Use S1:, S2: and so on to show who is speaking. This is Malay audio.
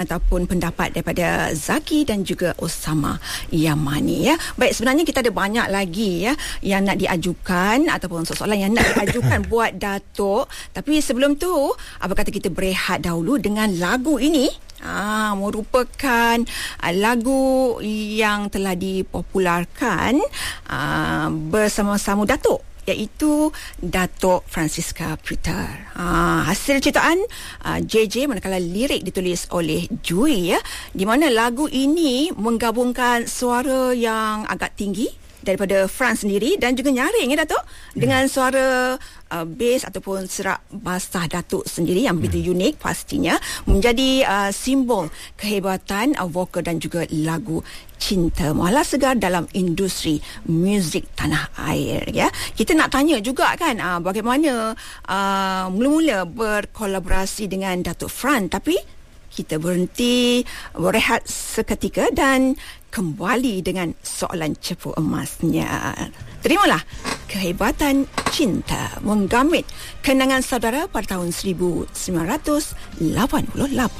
S1: ataupun pendapat daripada Zaki dan juga Osama Yamani ya. Baik, sebenarnya kita ada banyak lagi ya yang nak diajukan ataupun soalan yang nak diajukan buat Datuk. Tapi sebelum tu, apa kata kita berehat dahulu dengan lagu ini. Merupakan lagu yang telah dipopularkan bersama-sama Datuk, iaitu Datuk Francisca Putar. Hasil ciptaan JJ, manakala lirik ditulis oleh Jui ya, di mana lagu ini menggabungkan suara yang agak tinggi daripada Franz sendiri dan juga nyaring ya Datuk, dengan suara bass ataupun serak basah Datuk sendiri yang begitu unik, pastinya menjadi simbol kehebatan vokal dan juga lagu cinta mualah segar dalam industri muzik tanah air ya. Kita nak tanya juga kan bagaimana mula-mula berkolaborasi dengan Datuk Franz, tapi kita berhenti berehat seketika dan kembali dengan soalan cepu emasnya. Terimalah kehebatan cinta menggamit kenangan saudara pada tahun 1988.